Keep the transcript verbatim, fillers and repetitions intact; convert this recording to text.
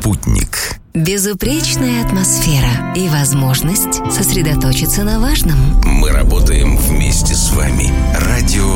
Спутник. Безупречная атмосфера и возможность сосредоточиться на важном. Мы работаем вместе с вами. Радио